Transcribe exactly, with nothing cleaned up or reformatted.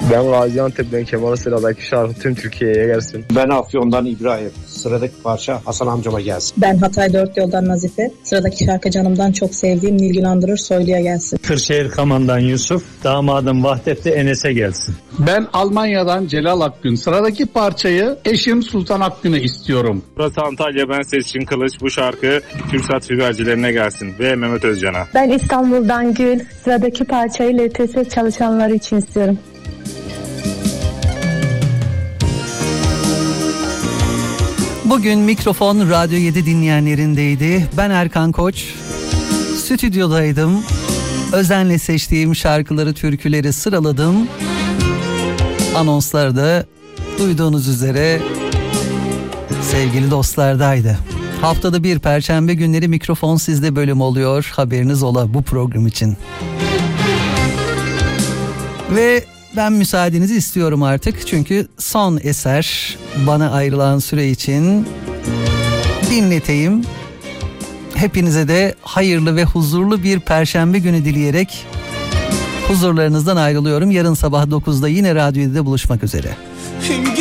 Ben Gaziantep'ten Kemal Sıra'daki şarkı tüm Türkiye'ye gelsin. Ben Afyon'dan İbrahim. Sıradaki parça Hasan amcama gelsin. Ben Hatay Dört Yoldan Nazife. Sıradaki şarkı canımdan çok sevdiğim Nilgün Andırır Soylu'ya gelsin. Kırşehir Kaman'dan Yusuf. Damadım Vahdetli Enes'e gelsin. Ben Almanya'dan Celal Akgün. Sıradaki parçayı eşim Sultan Akgün'e istiyorum. Burası Antalya, ben Seçkin Kılıç. Bu şarkı TürkSat Fibercilerine gelsin ve Mehmet Özcan'a. Ben İstanbul'dan Gül. Sıradaki parçayı L T S çalışanları için istiyorum. Bugün mikrofon Radyo yedi dinleyenlerindeydi. Ben Erkan Koç. Stüdyodaydım. Özenle seçtiğim şarkıları, türküleri sıraladım. Anonslar da duyduğunuz üzere sevgili dostlardaydı. Haftada bir Perşembe günleri mikrofon sizde bölüm oluyor. Haberiniz ola bu program için. Ve ben müsaadenizi istiyorum artık. Çünkü son eser bana ayrılan süre için dinleteyim. Hepinize de hayırlı ve huzurlu bir Perşembe günü dileyerek huzurlarınızdan ayrılıyorum. Yarın sabah dokuzda yine Radyo yedide buluşmak üzere.